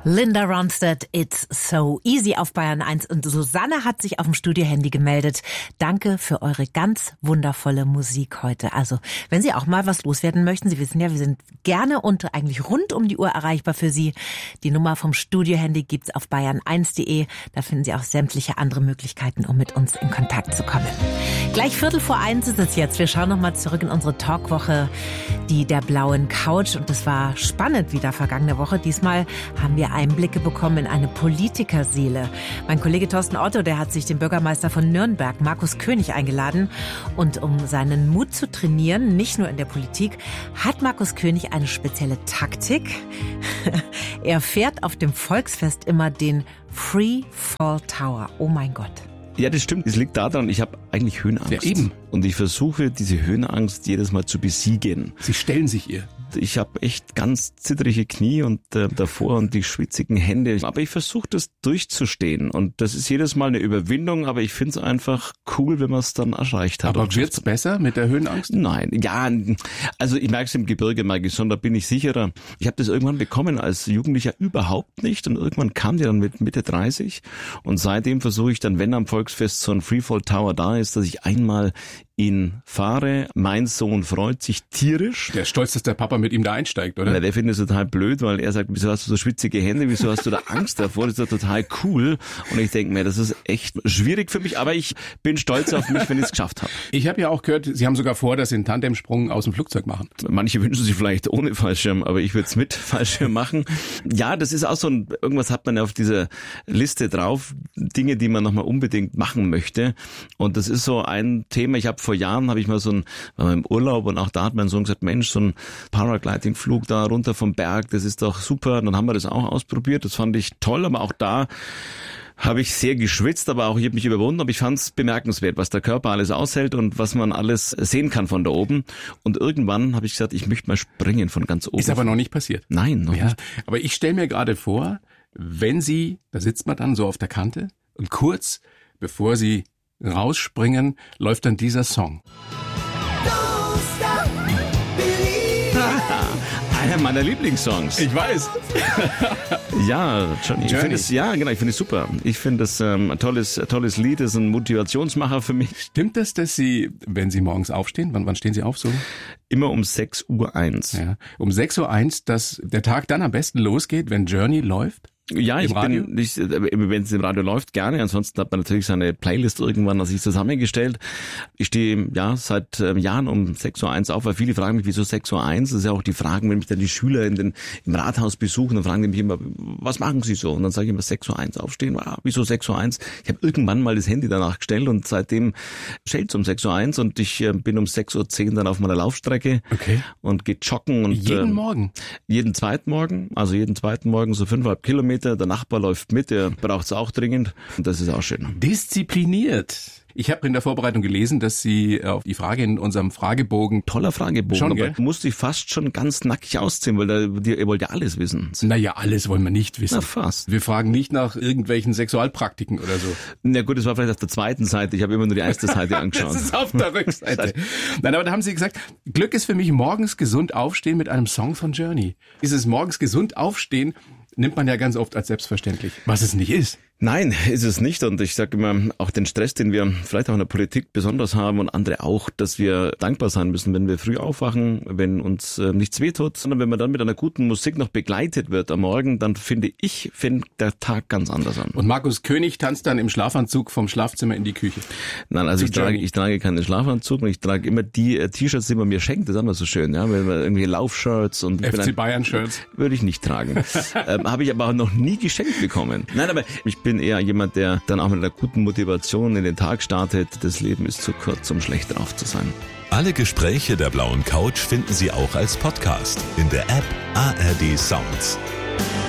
Linda Ronstadt, It's So Easy auf Bayern 1. Und Susanne hat sich auf dem Studiohandy gemeldet. Danke für eure ganz wundervolle Musik heute. Also, wenn Sie auch mal was loswerden möchten, Sie wissen ja, wir sind gerne und eigentlich rund um die Uhr erreichbar für Sie. Die Nummer vom Studiohandy gibt's auf bayern1.de. Da finden Sie auch sämtliche andere Möglichkeiten, um mit uns in Kontakt zu kommen. Gleich 1:45 ist es jetzt. Wir schauen nochmal zurück in unsere Talkwoche, die der blauen Couch. Und das war spannend wieder vergangene Woche. Diesmal haben wir Einblicke bekommen in eine Politikerseele. Mein Kollege Thorsten Otto, der hat sich den Bürgermeister von Nürnberg, Markus König, eingeladen. Und um seinen Mut zu trainieren, nicht nur in der Politik, hat Markus König eine spezielle Taktik. Er fährt auf dem Volksfest immer den Free Fall Tower. Oh mein Gott. Ja, das stimmt. Es liegt daran, ich habe eigentlich Höhenangst. Ja, eben. Und ich versuche, diese Höhenangst jedes Mal zu besiegen. Sie stellen sich ihr. Ich habe echt ganz zittrige Knie und davor und die schwitzigen Hände. Aber ich versuche, das durchzustehen. Und das ist jedes Mal eine Überwindung, aber ich finde es einfach cool, wenn man es dann erreicht hat. Aber wird's besser mit der Höhenangst? Nein, ja, also ich merke es im Gebirge, Maggie, da bin ich sicherer. Ich habe das irgendwann bekommen als Jugendlicher überhaupt nicht und irgendwann kam die dann mit Mitte 30 und seitdem versuche ich dann, wenn am Volksfest so ein Freefall Tower da ist, dass ich einmal ihn fahre. Mein Sohn freut sich tierisch. Der ist stolz, dass der Papa mit ihm da einsteigt, oder? Ja, der findet es total blöd, weil er sagt, wieso hast du so schwitzige Hände, wieso hast du da Angst davor? Das ist ja total cool. Und ich denke mir, das ist echt schwierig für mich, aber ich bin stolz auf mich, wenn ich es geschafft habe. Ich habe ja auch gehört, Sie haben sogar vor, dass Sie einen Tandemsprung aus dem Flugzeug machen. Manche wünschen sich vielleicht ohne Fallschirm, aber ich würde es mit Fallschirm machen. Ja, das ist auch so irgendwas hat man ja auf dieser Liste drauf, Dinge, die man nochmal unbedingt machen möchte. Und das ist so ein Thema, vor Jahren habe ich mal war im Urlaub und auch da hat mein Sohn gesagt, Mensch, so ein Paragliding-Flug da runter vom Berg, das ist doch super. Und dann haben wir das auch ausprobiert, das fand ich toll, aber auch da habe ich sehr geschwitzt, aber auch ich habe mich überwunden, aber ich fand es bemerkenswert, was der Körper alles aushält und was man alles sehen kann von da oben. Und irgendwann habe ich gesagt, ich möchte mal springen von ganz oben. Ist aber noch nicht passiert. Nein, noch nicht. Aber ich stelle mir gerade vor, wenn Sie, da sitzt man dann so auf der Kante und kurz bevor Sie rausspringen, läuft dann dieser Song. Einer meiner Lieblingssongs. Ich weiß. Ja, Johnny. Ich finde es super. Ich finde es ein tolles Lied, ist ein Motivationsmacher für mich. Stimmt das, dass Sie, wenn Sie morgens aufstehen, wann stehen Sie auf so? Immer um 6:01 Uhr. Ja, um 6:01 Uhr, dass der Tag dann am besten losgeht, wenn Journey läuft? Ja, wenn es im Radio läuft, gerne. Ansonsten hat man natürlich seine Playlist irgendwann sich zusammengestellt. Ich stehe seit Jahren um 6:01 Uhr auf, weil viele fragen mich, wieso 6:01 Uhr? Das ist ja auch die Fragen, wenn mich dann die Schüler im Rathaus besuchen, dann fragen die mich immer, was machen Sie so? Und dann sage ich immer 6:01 Uhr aufstehen. Wieso 6:01 Uhr? Ich habe irgendwann mal das Handy danach gestellt und seitdem schellt es um 6:01 Uhr und ich bin um 6:10 Uhr dann auf meiner Laufstrecke und gehe joggen. Und jeden Morgen? Jeden zweiten Morgen so 5,5 Kilometer. Der Nachbar läuft mit, der braucht es auch dringend und das ist auch schön. Diszipliniert. Ich habe in der Vorbereitung gelesen, dass Sie auf die Frage in unserem Fragebogen... Toller Fragebogen, schon, aber musste ich fast schon ganz nackig ausziehen, weil ihr wollt ja alles wissen. Naja, alles wollen wir nicht wissen. Na, fast. Wir fragen nicht nach irgendwelchen Sexualpraktiken oder so. Na gut, das war vielleicht auf der zweiten Seite. Ich habe immer nur die erste Seite angeschaut. Das ist auf der Rückseite. Nein, aber da haben Sie gesagt, Glück ist für mich morgens gesund aufstehen mit einem Song von Journey. Dieses morgens gesund aufstehen nimmt man ja ganz oft als selbstverständlich, was es nicht ist. Nein, ist es nicht. Und ich sage immer, auch den Stress, den wir vielleicht auch in der Politik besonders haben und andere auch, dass wir dankbar sein müssen, wenn wir früh aufwachen, wenn uns nichts wehtut, sondern wenn man dann mit einer guten Musik noch begleitet wird am Morgen, dann fängt der Tag ganz anders an. Und Markus König tanzt dann im Schlafanzug vom Schlafzimmer in die Küche? Nein, also ich trage keinen Schlafanzug und ich trage immer die T-Shirts, die man mir schenkt. Das ist immer so schön, ja, wenn man irgendwie Laufshirts und FC Bayern Shirts würde ich nicht tragen. Habe ich aber auch noch nie geschenkt bekommen. Nein, aber ich bin eher jemand, der dann auch mit einer guten Motivation in den Tag startet. Das Leben ist zu kurz, um schlecht drauf zu sein. Alle Gespräche der blauen Couch finden Sie auch als Podcast in der App ARD Sounds.